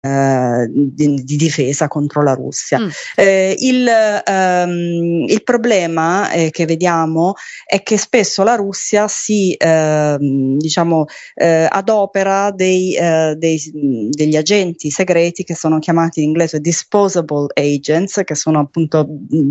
di difesa contro la Russia. Il problema che vediamo è che spesso la Russia si adopera degli agenti segreti che sono chiamati in inglese disposable agents, che sono appunto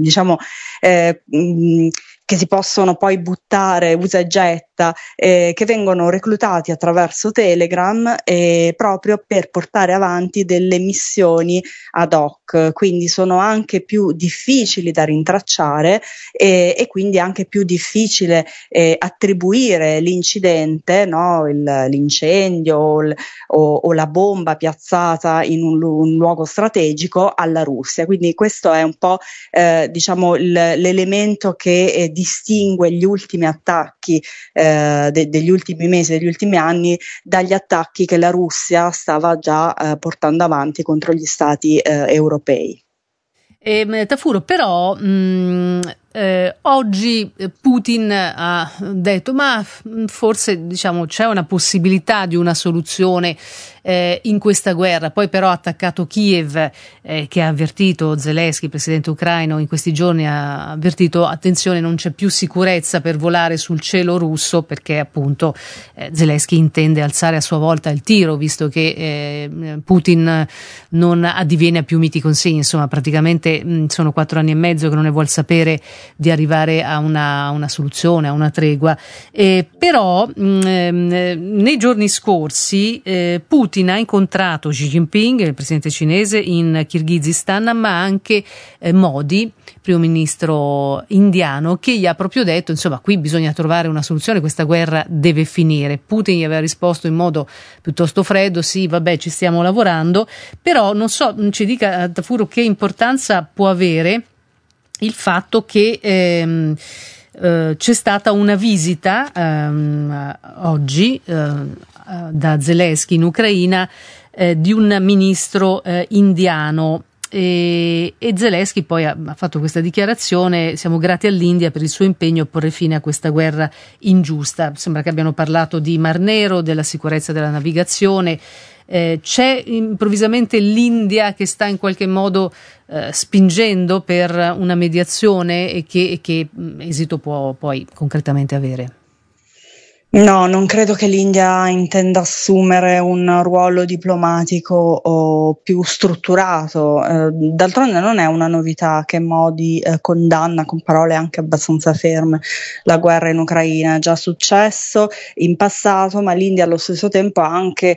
che si possono poi buttare, usa e getta, che vengono reclutati attraverso Telegram proprio per portare avanti delle missioni ad hoc, quindi sono anche più difficili da rintracciare e quindi anche più difficile attribuire l'incidente, no? L'incendio o la bomba piazzata in un luogo strategico alla Russia. Quindi questo è un po' l'elemento che distingue gli ultimi attacchi degli ultimi mesi, degli ultimi anni, dagli attacchi che la Russia stava già portando avanti contro gli stati europei. Tafuro, però oggi Putin ha detto ma forse c'è una possibilità di una soluzione in questa guerra. Poi però ha attaccato Kiev, che ha avvertito Zelensky, presidente ucraino, in questi giorni ha avvertito attenzione, non c'è più sicurezza per volare sul cielo russo, perché appunto Zelensky intende alzare a sua volta il tiro, visto che Putin non addiviene più miti consigli. Insomma, praticamente sono 4 anni e mezzo che non ne vuol sapere di arrivare a una soluzione, a una tregua. Però nei giorni scorsi Putin ha incontrato Xi Jinping, il presidente cinese, in Kirghizistan, ma anche Modi, primo ministro indiano, che gli ha proprio detto, insomma, qui bisogna trovare una soluzione, questa guerra deve finire. Putin gli aveva risposto in modo piuttosto freddo: sì, vabbè, ci stiamo lavorando, però non so, ci dica Tafuro che importanza può avere il fatto che c'è stata una visita oggi da Zelensky in Ucraina di un ministro indiano, e Zelensky poi ha fatto questa dichiarazione: siamo grati all'India per il suo impegno a porre fine a questa guerra ingiusta. Sembra che abbiano parlato di Mar Nero, della sicurezza della navigazione. C'è improvvisamente l'India che sta in qualche modo spingendo per una mediazione, e che esito può poi concretamente avere? No, non credo che l'India intenda assumere un ruolo diplomatico o più strutturato. D'altronde non è una novità che Modi condanna con parole anche abbastanza ferme la guerra in Ucraina. È già successo in passato, ma l'India allo stesso tempo ha anche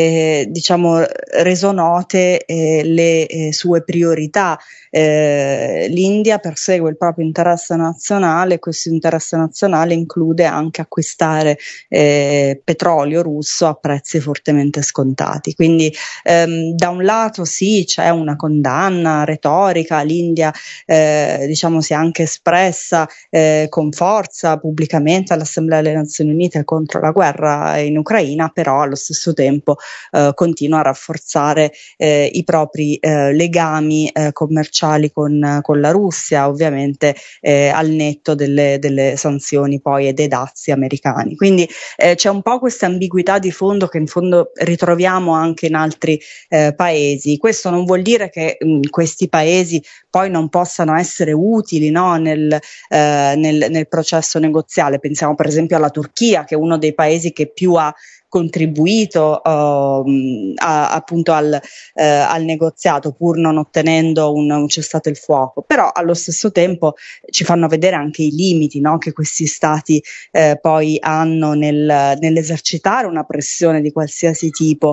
reso note le sue priorità. L'India persegue il proprio interesse nazionale, e questo interesse nazionale include anche acquistare petrolio russo a prezzi fortemente scontati. Quindi da un lato sì, c'è una condanna retorica, l'India si è anche espressa con forza pubblicamente all'Assemblea delle Nazioni Unite contro la guerra in Ucraina, però allo stesso tempo continua a rafforzare i propri legami commerciali con la Russia, ovviamente al netto delle sanzioni poi e dei dazi americani. Quindi c'è un po' questa ambiguità di fondo che in fondo ritroviamo anche in altri paesi. Questo non vuol dire che questi paesi poi non possano essere utili, no, nel processo negoziale. Pensiamo per esempio alla Turchia, che è uno dei paesi che più ha contribuito appunto al negoziato, pur non ottenendo un cessate il fuoco. Però allo stesso tempo ci fanno vedere anche i limiti, no, che questi stati poi hanno nell'esercitare una pressione di qualsiasi tipo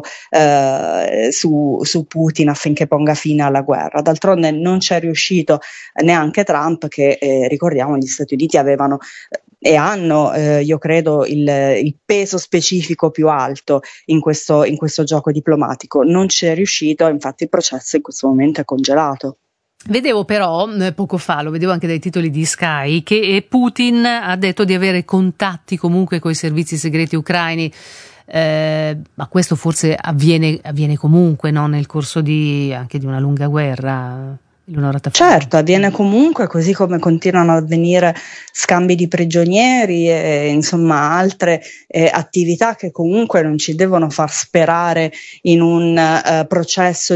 su Putin affinché ponga fine alla guerra. D'altronde non c'è riuscito neanche Trump, che ricordiamo gli Stati Uniti avevano e hanno, io credo, il peso specifico più alto in questo gioco diplomatico. Non ci è riuscito, infatti il processo in questo momento è congelato. Vedevo però, poco fa, lo vedevo anche dai titoli di Sky, che Putin ha detto di avere contatti comunque con i servizi segreti ucraini, ma questo forse avviene comunque, no? Nel corso anche di una lunga guerra, Eleonora Taffini. Certo, avviene comunque, così come continuano ad avvenire scambi di prigionieri e insomma altre attività che comunque non ci devono far sperare in un processo